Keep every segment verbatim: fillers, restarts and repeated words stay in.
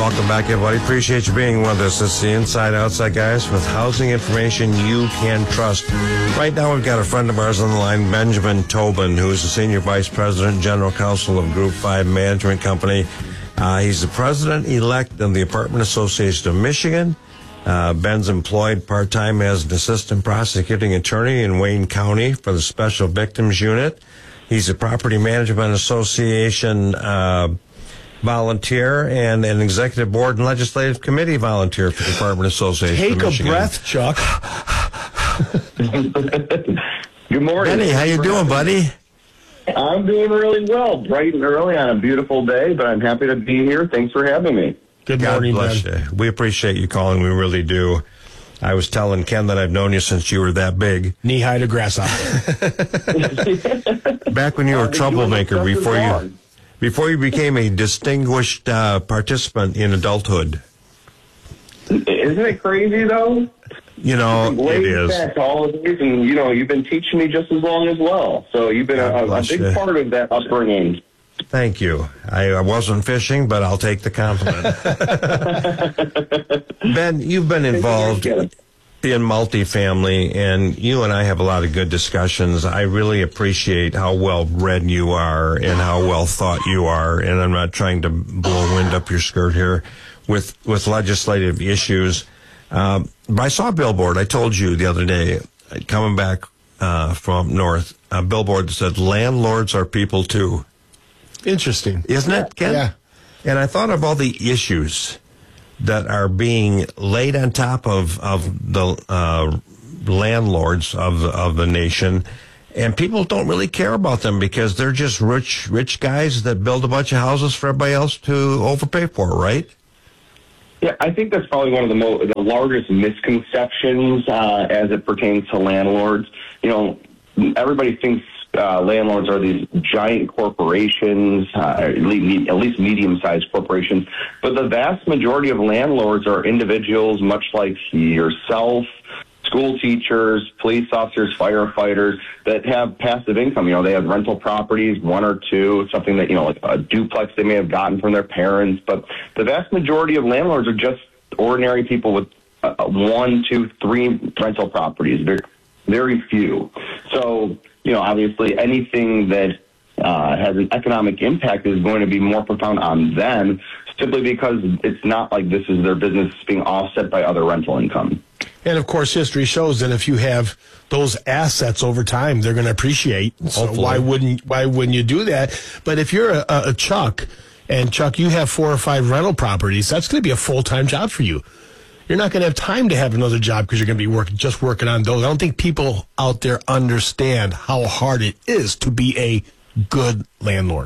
Welcome back, everybody. Appreciate you being with us. It's the Inside Outside Guys with housing information you can trust. Right now, we've got a friend of ours on the line, Benjamin Tobin, who is the Senior Vice President, General Counsel of Group five Management Company. Uh, he's the President-elect of the Apartment Association of Michigan. Uh, Ben's employed part-time as an assistant prosecuting attorney in Wayne County for the Special Victims Unit. He's a Property Management Association uh volunteer and an executive board and legislative committee volunteer for the Department Association Take of Michigan. a breath, Chuck. Good morning. Benny, how you doing, buddy? I'm doing really well. Bright and early on a beautiful day, but I'm happy to be here. Thanks for having me. Good God morning, bless Ben. you. We appreciate you calling. We really do. I was telling Ken that I've known you since you were that big. Knee high to grasshopper. Back when you were a troublemaker, before you before you became a distinguished uh, participant in adulthood. Isn't it crazy, though? You know, Way it is. back all of these, and you know, you've been teaching me just as long as well. So you've been a, a big you. part of that upbringing. Thank you. I, I wasn't fishing, but I'll take the compliment. Ben, you've been involved in multifamily, and you and I have a lot of good discussions. I really appreciate how well read you are and how well thought you are, and I'm not trying to blow wind up your skirt here with, with legislative issues. Um, but I saw a billboard, I told you the other day, coming back uh, from north, a billboard that said, "Landlords are people too." Interesting. Isn't it, Ken? Yeah. And I thought of all the issues that are being laid on top of, of the uh, landlords of the, of the nation, and people don't really care about them because they're just rich rich guys that build a bunch of houses for everybody else to overpay for, right? Yeah, I think that's probably one of the, mo- the largest misconceptions uh, as it pertains to landlords. You know, everybody thinks uh, landlords are these giant corporations, uh, at least, at least medium-sized corporations. But the vast majority of landlords are individuals much like yourself, school teachers, police officers, firefighters that have passive income. You know, they have rental properties, one or two, something that, you know, like a duplex they may have gotten from their parents. But the vast majority of landlords are just ordinary people with uh, one, two, three rental properties. Very, very few. So, you know, obviously anything that uh, has an economic impact is going to be more profound on them simply because it's not like this is their business being offset by other rental income. And, of course, history shows that if you have those assets over time, they're going to appreciate. So Hopefully. why wouldn't why wouldn't you do that? But if you're a, a Chuck, and, Chuck, you have four or five rental properties, that's going to be a full-time job for you. You're not going to have time to have another job because you're going to be work, just working on those. I don't think people out there understand how hard it is to be a good landlord.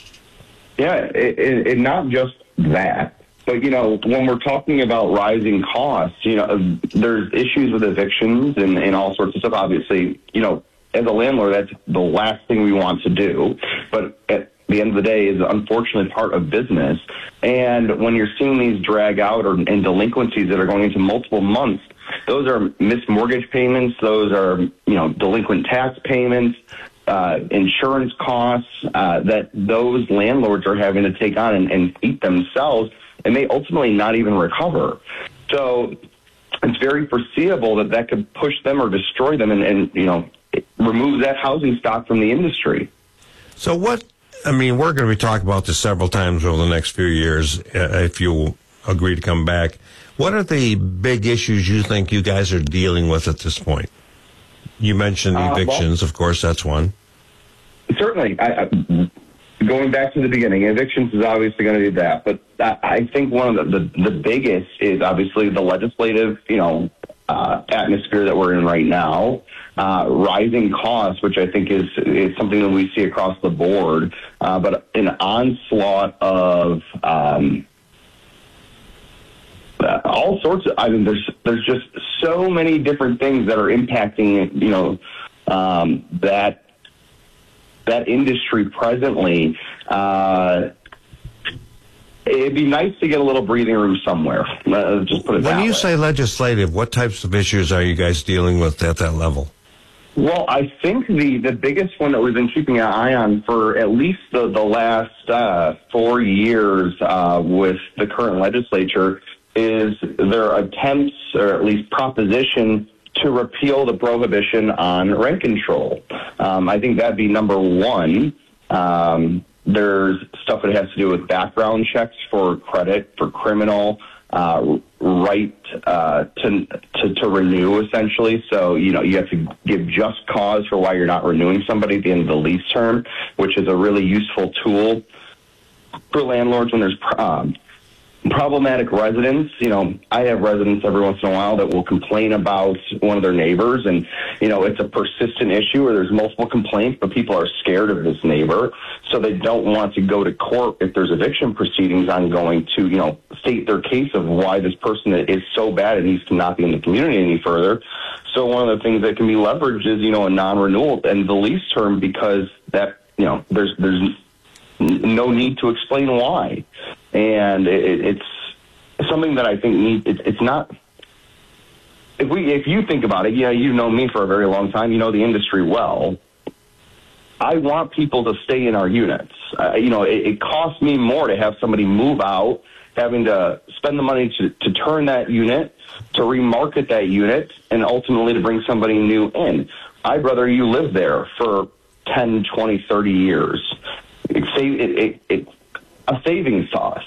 Yeah, it, it, it not just that. But, you know, when we're talking about rising costs, you know, there's issues with evictions and, and all sorts of stuff. Obviously, you know, as a landlord, that's the last thing we want to do. But at the end of the day, is unfortunately part of business. And when you're seeing these drag out or and delinquencies that are going into multiple months, those are missed mortgage payments. Those are, you know, delinquent tax payments. Uh, insurance costs uh, that those landlords are having to take on and, and eat themselves, and may ultimately not even recover. So it's very foreseeable that that could push them or destroy them and, and you know, remove that housing stock from the industry. So what, I mean, we're going to be talking about this several times over the next few years, uh, if you agree to come back. What are the big issues you think you guys are dealing with at this point? You mentioned evictions, uh, well, of course, that's one. Certainly. I, I, going back to the beginning, evictions is obviously going to do that. But I, I think one of the, the, the biggest is obviously the legislative, you know, uh, atmosphere that we're in right now. Uh, rising costs, which I think is, is something that we see across the board. Uh, but an onslaught of... Um, Uh, all sorts of, I mean, there's there's just so many different things that are impacting, you know, um, that that industry presently. Uh, it'd be nice to get a little breathing room somewhere. Uh, just put it When that you way. say legislative, what types of issues are you guys dealing with at that level? Well, I think the, the biggest one that we've been keeping an eye on for at least the, the last uh, four years uh, with the current legislature is their attempts, or at least proposition, to repeal the prohibition on rent control. Um, I think that'd be number one. Um, there's stuff that has to do with background checks for credit, for criminal, uh, right uh, to, to to renew, essentially. So, you know, you have to give just cause for why you're not renewing somebody at the end of the lease term, which is a really useful tool for landlords when there's um, problematic residents. You know, I have residents every once in a while that will complain about one of their neighbors, and, you know, it's a persistent issue, or there's multiple complaints, but people are scared of this neighbor, so they don't want to go to court if there's eviction proceedings ongoing to, you know, state their case of why this person is so bad it needs to not be in the community any further. So one of the things that can be leveraged is, you know, a non-renewal and the lease term, because that, you know, there's there's no need to explain why. And it, it's something that I think need, it, it's not, if we, if you think about it, yeah, you've known me for a very long time, you know the industry well. I want people to stay in our units. Uh, you know, it, it costs me more to have somebody move out, having to spend the money to, to turn that unit, to remarket that unit, and ultimately to bring somebody new in. I'd rather you live there for ten, twenty, thirty years. It, it, it, it, a savings sauce.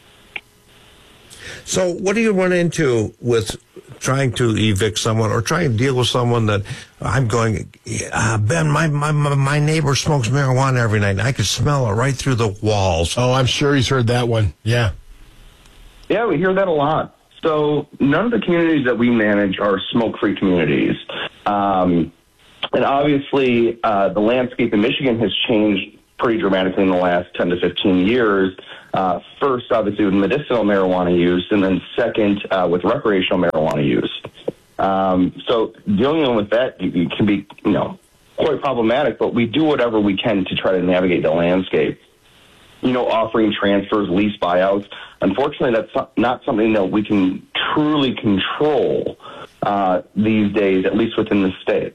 So what do you run into with trying to evict someone or trying to deal with someone that I'm going, uh, Ben, my, my my neighbor smokes marijuana every night, and I could smell it right through the walls. Oh, I'm sure he's heard that one. Yeah. Yeah, we hear that a lot. So none of the communities that we manage are smoke-free communities. Um, and obviously, uh, the landscape in Michigan has changed pretty dramatically in the last ten to fifteen years. Uh, first, obviously, with medicinal marijuana use, and then second, uh, with recreational marijuana use. Um, so dealing with that it can be, you know, quite problematic, but we do whatever we can to try to navigate the landscape. You know, offering transfers, lease buyouts. Unfortunately, that's not something that we can truly control uh, these days, at least within the state.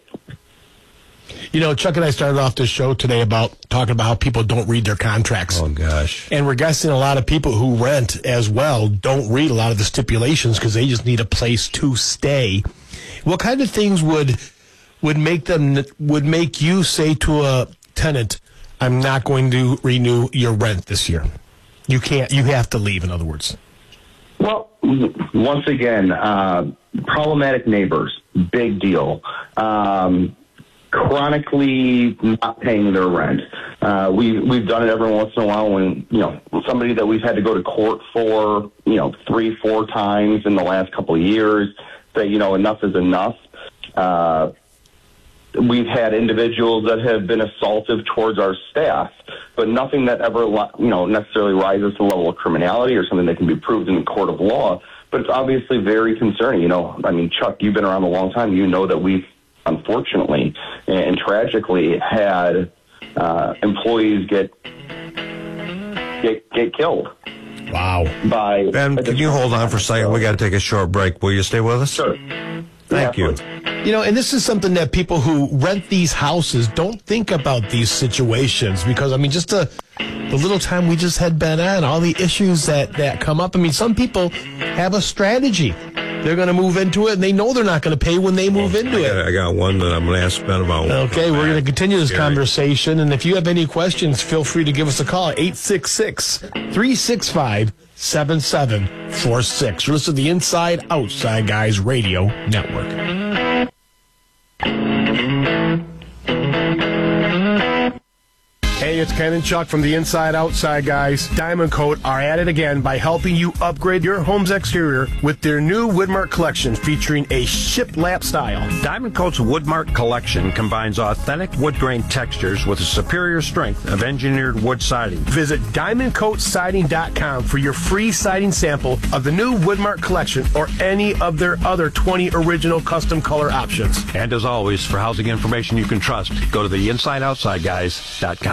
You know, Chuck and I started off this show today about talking about how people don't read their contracts. Oh, gosh. And we're guessing a lot of people who rent as well don't read a lot of the stipulations because they just need a place to stay. What kind of things would would make them would make you say to a tenant, I'm not going to renew your rent this year? You can't. You have to leave, in other words. Well, once again, uh, problematic neighbors, big deal. Um chronically not paying their rent. Uh, we, we've done it every once in a while when, you know, somebody that we've had to go to court for, you know, three, four times in the last couple of years, say, you know, enough is enough. Uh, we've had individuals that have been assaultive towards our staff, but nothing that ever, you know, necessarily rises to the level of criminality or something that can be proved in the court of law. But it's obviously very concerning. You know, I mean, Chuck, you've been around a long time. You know that we've, unfortunately and tragically, had uh, employees get get get killed. Wow. By Ben, can you hold on for a second? We got to take a short break. Will you stay with us? Sure. Thank Yeah, you. please. You know, and this is something that people who rent these houses don't think about these situations because, I mean, just the, the little time we just had Ben on, all the issues that, that come up. I mean, some people have a strategy. They're going to move into it, and they know they're not going to pay when they move into I got, it. I got one that I'm going to ask Ben about. Okay, we're going to continue this Gary. conversation, and if you have any questions, feel free to give us a call at eight six six, three six five, seven seven four six. You're listening to the Inside Outside Guys Radio Network. Hey, it's Ken and Chuck from the Inside Outside Guys. Diamond Coat are at it again by helping you upgrade your home's exterior with their new Woodmark collection featuring a shiplap style. Diamond Coat's Woodmark collection combines authentic wood grain textures with a superior strength of engineered wood siding. Visit diamond coat siding dot com for your free siding sample of the new Woodmark collection or any of their other twenty original custom color options. And as always, for housing information you can trust, go to the inside outside guys dot com.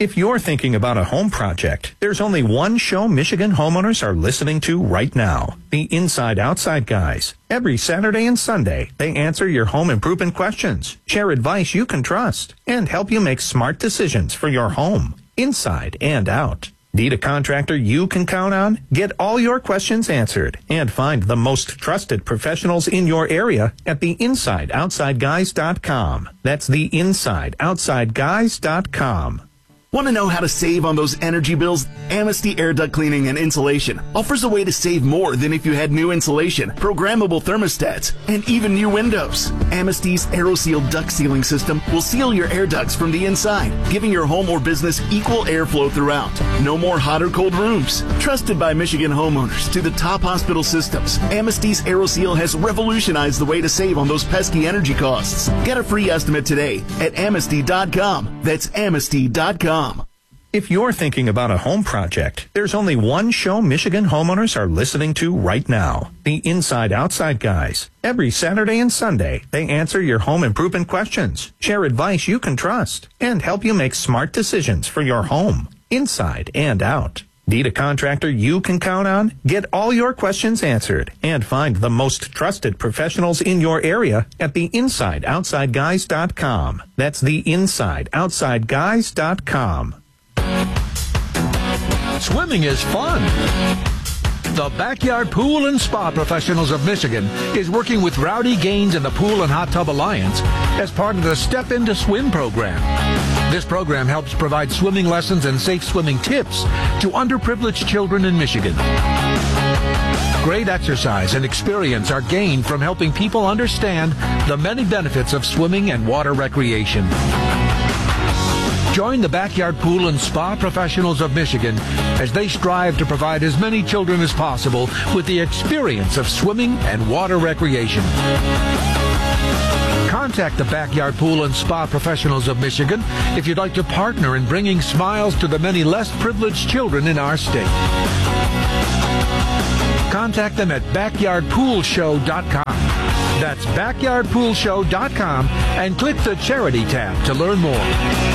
If you're thinking about a home project, there's only one show Michigan homeowners are listening to right now. The Inside Outside Guys. Every Saturday and Sunday, they answer your home improvement questions, share advice you can trust, and help you make smart decisions for your home, inside and out. Need a contractor you can count on? Get all your questions answered and find the most trusted professionals in your area at the inside outside guys dot com. That's the inside outside guys dot com. Want to know how to save on those energy bills? Amnesty Air Duct Cleaning and Insulation offers a way to save more than if you had new insulation, programmable thermostats, and even new windows. Amnesty's AeroSeal duct sealing system will seal your air ducts from the inside, giving your home or business equal airflow throughout. No more hot or cold rooms. Trusted by Michigan homeowners to the top hospital systems, Amnesty's AeroSeal has revolutionized the way to save on those pesky energy costs. Get a free estimate today at amnesty dot com. That's amnesty dot com. If you're thinking about a home project, there's only one show Michigan homeowners are listening to right now. The Inside Outside Guys. Every Saturday and Sunday, they answer your home improvement questions, share advice you can trust, and help you make smart decisions for your home, inside and out. Need a contractor you can count on? Get all your questions answered and find the most trusted professionals in your area at the inside outside guys dot com. That's the inside outside guys dot com. Swimming is fun. The Backyard Pool and Spa Professionals of Michigan is working with Rowdy Gaines and the Pool and Hot Tub Alliance as part of the Step Into Swim program. This program helps provide swimming lessons and safe swimming tips to underprivileged children in Michigan. Great exercise and experience are gained from helping people understand the many benefits of swimming and water recreation. Join the Backyard Pool and Spa Professionals of Michigan as they strive to provide as many children as possible with the experience of swimming and water recreation. Contact the Backyard Pool and Spa Professionals of Michigan if you'd like to partner in bringing smiles to the many less privileged children in our state. Contact them at backyard pool show dot com. That's backyard pool show dot com and click the Charity tab to learn more.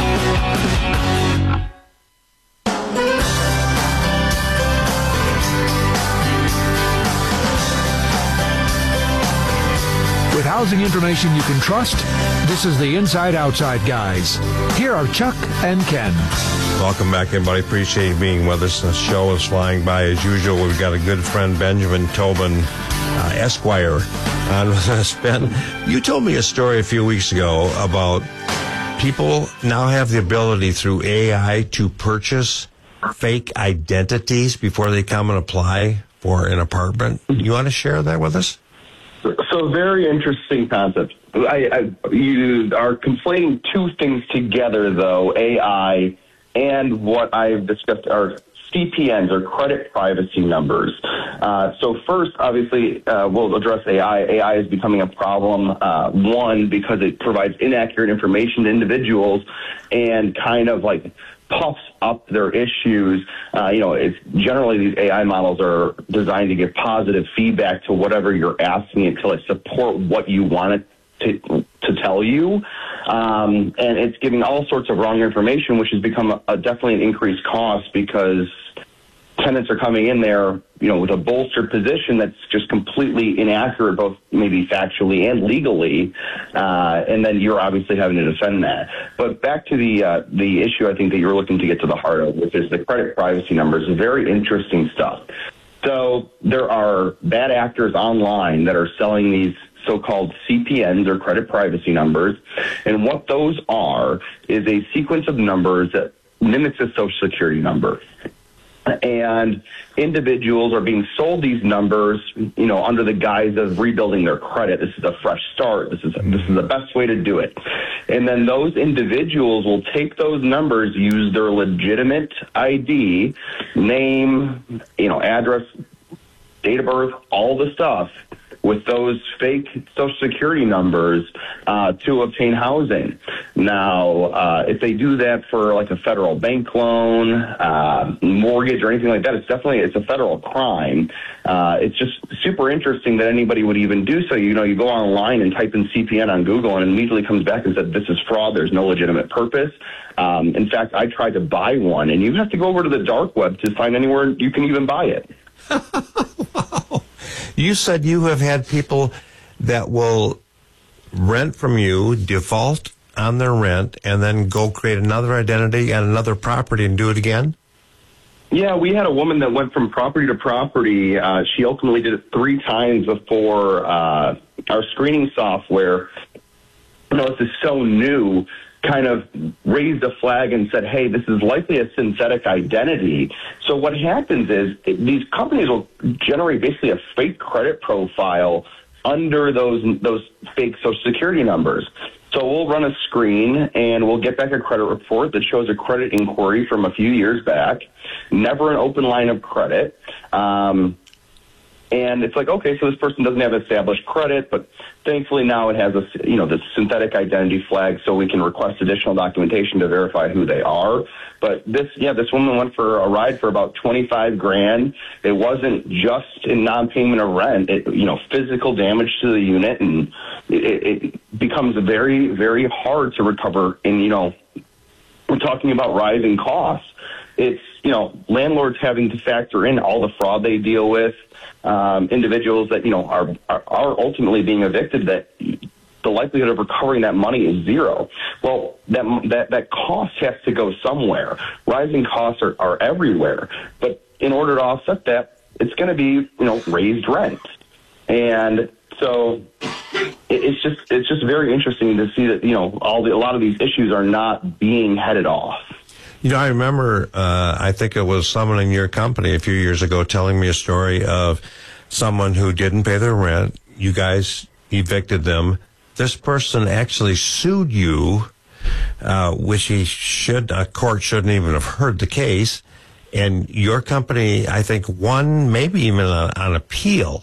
With housing information you can trust, this is the Inside Outside Guys. Here are Chuck and Ken. Welcome back, everybody. Appreciate you being with us. The show is flying by as usual. We've got a good friend, Benjamin Tobin, uh, Esquire, on with us. Ben, you told me a story a few weeks ago about people now have the ability through A I to purchase fake identities before they come and apply for an apartment. You want to share that with us? So very interesting concept. I, I, you are conflating two things together, though, A I and what I've discussed are C P Ns, or credit privacy numbers. Uh, so first, obviously, uh, we'll address A I. A I is becoming a problem, uh, one, because it provides inaccurate information to individuals and kind of like puffs up their issues. Uh, you know, it's generally these A I models are designed to give positive feedback to whatever you're asking it to like support what you want it to, to tell you. Um, and it's giving all sorts of wrong information, which has become a, a definitely an increased cost because tenants are coming in there, you know, with a bolstered position that's just completely inaccurate, both maybe factually and legally, uh, and then you're obviously having to defend that. But back to the uh, the issue I think that you're looking to get to the heart of, which is the credit privacy numbers. Very interesting stuff. So there are bad actors online that are selling these so-called C P Ns, or credit privacy numbers, and what those are is a sequence of numbers that mimics a social security number. And individuals are being sold these numbers, you know, under the guise of rebuilding their credit. This is a fresh start. This is this is the best way to do it. And then those individuals will take those numbers, use their legitimate I D, name, you know, address, date of birth, all the stuff, with those fake Social Security numbers uh, to obtain housing. Now, uh, if they do that for like a federal bank loan, uh, mortgage, or anything like that, it's definitely it's a federal crime. Uh, it's just super interesting that anybody would even do so. You know, you go online and type in C P N on Google, and it immediately comes back and says this is fraud. There's no legitimate purpose. Um, in fact, I tried to buy one, and you have to go over to the dark web to find anywhere you can even buy it. Wow. You said you have had people that will rent from you, default on their rent, and then go create another identity and another property and do it again? Yeah, we had a woman that went from property to property. Uh, she ultimately did it three times before uh, our screening software, you know, this is so new, kind of raised a flag and said, hey, this is likely a synthetic identity. So what happens is it, these companies will generate basically a fake credit profile under those those fake Social Security numbers. So we'll run a screen and we'll get back a credit report that shows a credit inquiry from a few years back, never an open line of credit. Um, and it's like, okay, so this person doesn't have established credit, but thankfully now it has a, you know, this synthetic identity flag, so we can request additional documentation to verify who they are. But this, yeah, this woman went for a ride for about twenty-five grand. It wasn't just in non-payment of rent, it, you know, physical damage to the unit, and it, it becomes very, very hard to recover. And, you know, we're talking about rising costs. It's, you know, landlords having to factor in all the fraud they deal with, um, individuals that, you know, are, are, are ultimately being evicted, that the likelihood of recovering that money is zero. Well, that that, that cost has to go somewhere. Rising costs are, are everywhere. But in order to offset that, it's going to be, you know, raised rent. And so it, it's just it's just very interesting to see that, you know, all the, a lot of these issues are not being headed off. You know, I remember, uh, I think it was someone in your company a few years ago telling me a story of someone who didn't pay their rent. You guys evicted them. This person actually sued you, uh, which he should, a court shouldn't even have heard the case. And your company, I think, won, maybe even on, on appeal.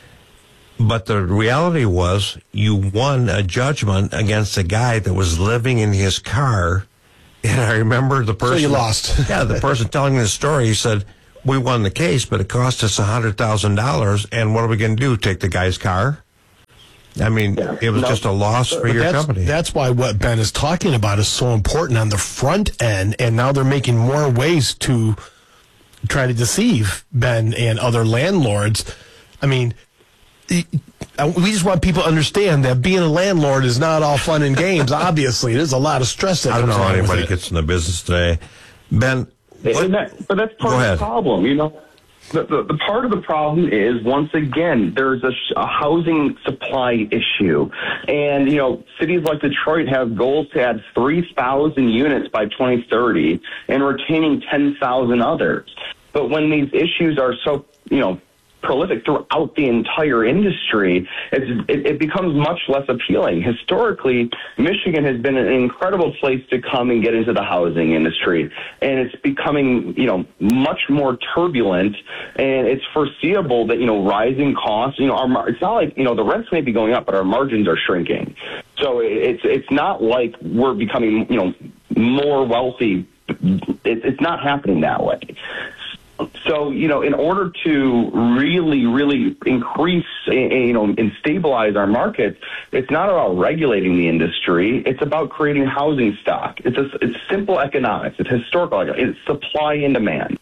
But the reality was you won a judgment against a guy that was living in his car. And I remember the person. So you lost. Yeah, the person telling the story, he said, we won the case, but it cost us one hundred thousand dollars. And what are we going to do? Take the guy's car? I mean, yeah. It was no. just a loss for but your that's, company. That's why what Ben is talking about is so important on the front end. And now they're making more ways to try to deceive Ben and other landlords. I mean, we just want people to understand that being a landlord is not all fun and games. Obviously, there's a lot of stress that I don't comes know how along with anybody it. gets in the business today. Ben, what, that, but that's part of the problem, you know. The, the, the part of the problem is, once again, there's a, a housing supply issue. And, you know, cities like Detroit have goals to add three thousand units by twenty thirty and retaining ten thousand others. But when these issues are so, you know, prolific throughout the entire industry, it's, it, it becomes much less appealing. Historically, Michigan has been an incredible place to come and get into the housing industry, and it's becoming, you know, much more turbulent, and it's foreseeable that, you know, rising costs, you know, our, it's not like, you know, the rents may be going up, but our margins are shrinking. So it's, it's not like we're becoming, you know, more wealthy. It, it's not happening that way. So, you know, in order to really, really increase, you know, and stabilize our markets, it's not about regulating the industry. It's about creating housing stock. It's a, it's simple economics. It's historical. It's supply and demand.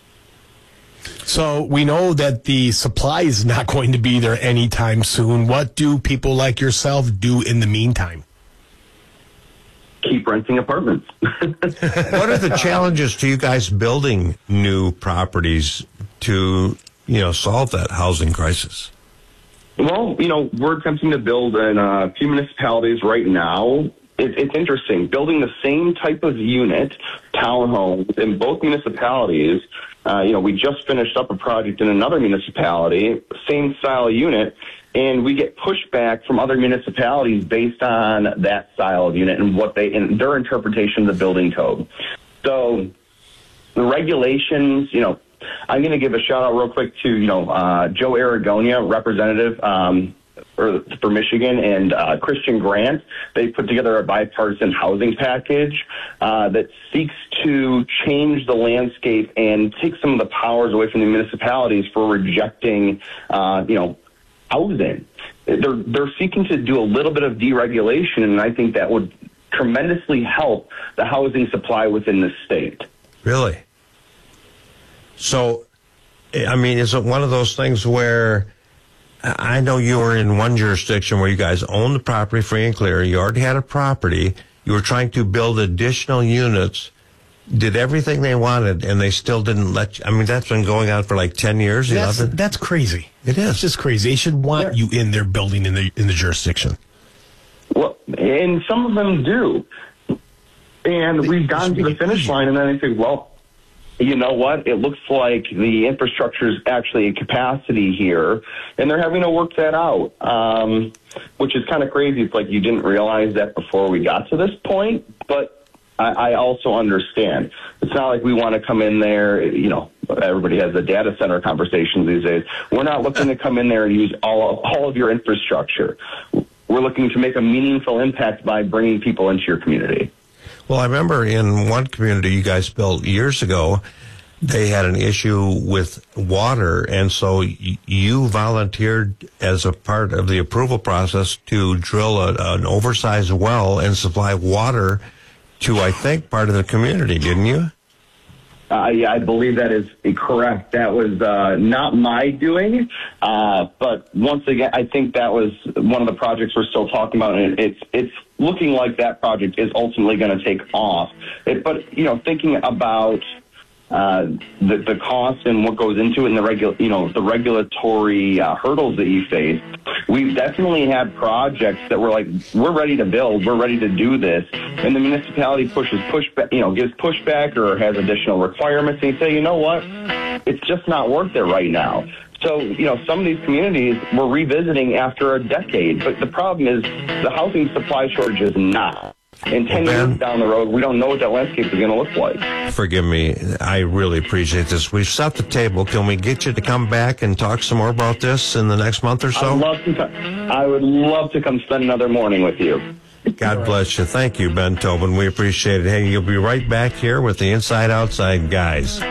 So we know that the supply is not going to be there anytime soon. What do people like yourself do in the meantime? Keep renting apartments. What are the challenges to you guys building new properties to, you know, solve that housing crisis? Well, you know, we're attempting to build in a few municipalities right now. It, it's interesting. Building the same type of unit, townhomes, in both municipalities. Uh, you know, we just finished up a project in another municipality, same style unit, and we get pushback from other municipalities based on that style of unit and what they and their interpretation of the building code. So the regulations, you know, I'm going to give a shout out real quick to, you know, uh, Joe Aragonia, representative um, for, for Michigan, and uh, Christian Grant. They put together a bipartisan housing package uh, that seeks to change the landscape and take some of the powers away from the municipalities for rejecting, uh, you know, housing. They're, they're seeking to do a little bit of deregulation, and I think that would tremendously help the housing supply within the state. Really? So, I mean, is it one of those things where I know you were in one jurisdiction where you guys owned the property free and clear, you already had a property, you were trying to build additional units, did everything they wanted, and they still didn't let you? I mean, that's been going on for like ten years. That's, eleven that's crazy. It is. It's just crazy. They should want Yeah. you in their building in the in the jurisdiction. Well, and some of them do. And we've gotten to the finish line, and then I think, well, you know what? It looks like the infrastructure is actually a capacity here, and they're having to work that out, um, which is kind of crazy. It's like you didn't realize that before we got to this point, but I, I also understand. It's not like we want to come in there, you know, everybody has the data center conversations these days. We're not looking to come in there and use all, all of your infrastructure. We're looking to make a meaningful impact by bringing people into your community. Well, I remember in one community you guys built years ago, they had an issue with water, and so y- you volunteered as a part of the approval process to drill a, an oversized well and supply water to, I think, part of the community, didn't you? Uh, yeah, I believe that is correct. That was uh, not my doing, uh, but once again, I think that was one of the projects we're still talking about, and it's it's looking like that project is ultimately going to take off. It, but you know, thinking about uh, the the cost and what goes into it, and the regu- you know, the regulatory uh, hurdles that you face, we've definitely had projects that were like, we're ready to build, we're ready to do this, and the municipality pushes pushback, you know, gives pushback or has additional requirements, and you say, you know what, it's just not worth it right now. So, you know, some of these communities we're revisiting after a decade, but the problem is the housing supply shortage is not. In ten Well, Ben, years down the road, we don't know what that landscape is going to look like. Forgive me. I really appreciate this. We've set the table. Can we get you to come back and talk some more about this in the next month or so? I'd love to. T- I would love to come spend another morning with you. God bless you. Thank you, Ben Tobin. We appreciate it. Hey, you'll be right back here with the Inside Outside guys.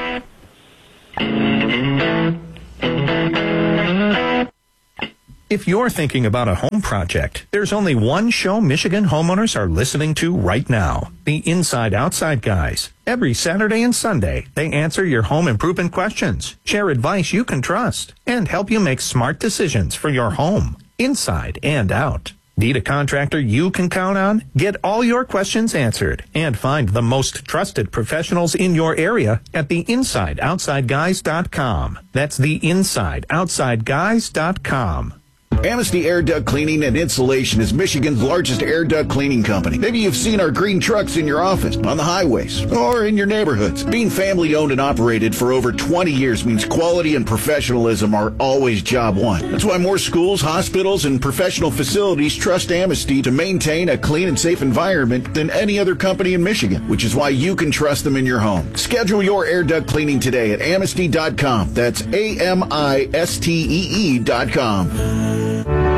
If you're thinking about a home project, there's only one show Michigan homeowners are listening to right now. The Inside Outside Guys. Every Saturday and Sunday, they answer your home improvement questions, share advice you can trust, and help you make smart decisions for your home, inside and out. Need a contractor you can count on? Get all your questions answered and find the most trusted professionals in your area at the inside outside guys dot com. That's the inside outside guys dot com. Amnesty Air Duct Cleaning and Insulation is Michigan's largest air duct cleaning company. Maybe you've seen our green trucks in your office, on the highways, or in your neighborhoods. Being family owned and operated for over twenty years means quality and professionalism are always job one. That's why more schools, hospitals, and professional facilities trust Amnesty to maintain a clean and safe environment than any other company in Michigan, which is why you can trust them in your home. Schedule your air duct cleaning today at amnesty dot com. That's A M I S T E E dot com.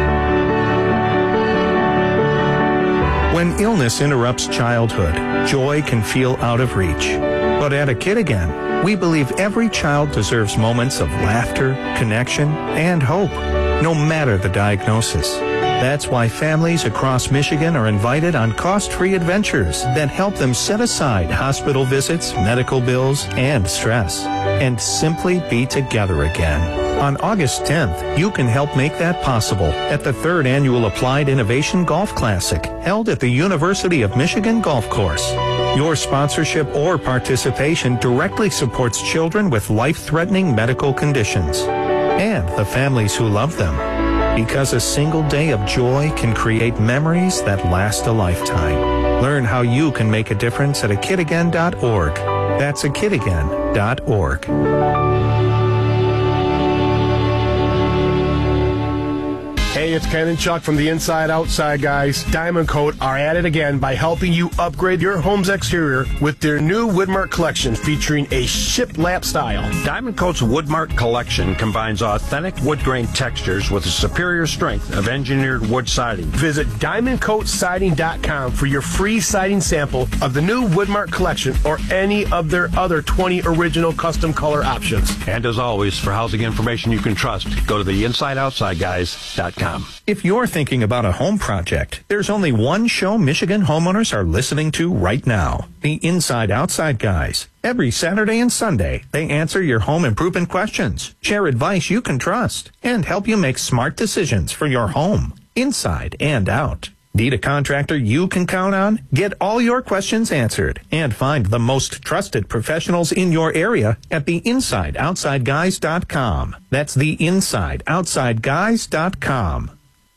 When illness interrupts childhood, joy can feel out of reach. But at A Kid Again, we believe every child deserves moments of laughter, connection, and hope, no matter the diagnosis. That's why families across Michigan are invited on cost-free adventures that help them set aside hospital visits, medical bills, and stress, and simply be together again. On August tenth, you can help make that possible at the third annual Applied Innovation Golf Classic, held at the University of Michigan Golf Course. Your sponsorship or participation directly supports children with life-threatening medical conditions and the families who love them. Because a single day of joy can create memories that last a lifetime. Learn how you can make a difference at a kid again dot org. That's a kid again dot org. Hey, Hey, it's Ken and Chuck from the Inside Outside guys. Diamond Coat are at it again by helping you upgrade your home's exterior with their new Woodmark collection featuring a shiplap style. Diamond Coat's Woodmark collection combines authentic wood grain textures with the superior strength of engineered wood siding. Visit diamond coat siding dot com for your free siding sample of the new Woodmark collection or any of their other twenty original custom color options. And as always, for housing information you can trust, go to the inside outside guys dot com. If you're thinking about a home project, there's only one show Michigan homeowners are listening to right now. The Inside Outside Guys. Every Saturday and Sunday, they answer your home improvement questions, share advice you can trust, and help you make smart decisions for your home, inside and out. Need a contractor you can count on? Get all your questions answered and find the most trusted professionals in your area at the inside outside guys dot com. That's the inside outside guys dot com.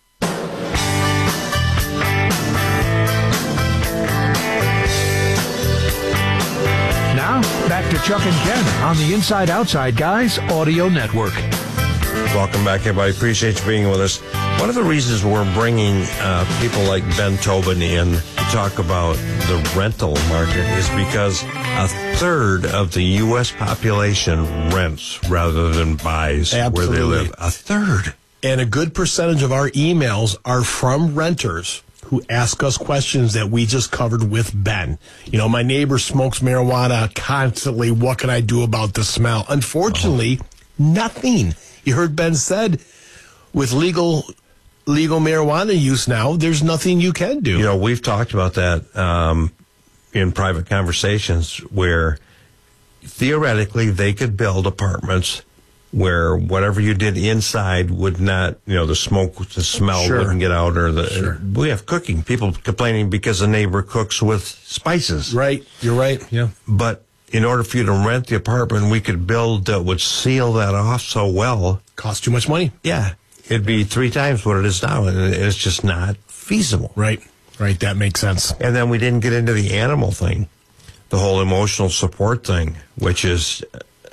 Now, back to Chuck and Ken on the Inside Outside Guys Audio Network. Welcome back, everybody. Appreciate you being with us. One of the reasons we're bringing uh, people like Ben Tobin in to talk about the rental market is because a third of the U S population rents rather than buys Absolutely. where they live. A third. And a good percentage of our emails are from renters who ask us questions that we just covered with Ben. You know, my neighbor smokes marijuana constantly. What can I do about the smell? Unfortunately, uh-huh. nothing. You heard Ben said with legal legal marijuana use now, there's nothing you can do. You know, we've talked about that um, in private conversations where theoretically they could build apartments where whatever you did inside would not, you know, the smoke, the smell Sure. wouldn't get out, or the, Sure. we have cooking, people complaining because the neighbor cooks with spices. Right. You're right. Yeah. But in order for you to rent the apartment, we could build that would seal that off so well. Costs too much money. Yeah. It'd be three times what it is now, and it's just not feasible. Right. Right. That makes sense. And then we didn't get into the animal thing, the whole emotional support thing, which is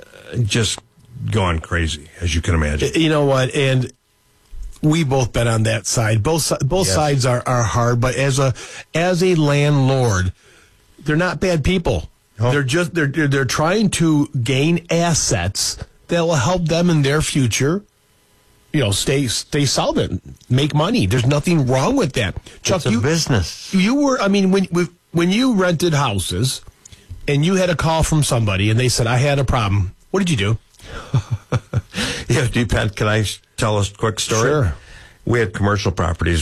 just gone crazy, as you can imagine. You know what? And we both been on that side. Both si- both Yes. sides are, are hard, but as a as a landlord, they're not bad people. No. They're just they're, they're they're trying to gain assets that will help them in their future. You know, stay stay solvent, make money. There's nothing wrong with that. Chuck, It's a you business. You were, I mean, when when you rented houses, and you had a call from somebody, and they said, "I had a problem." What did you do? Yeah, depend. Can I tell a quick story? Sure. We had commercial properties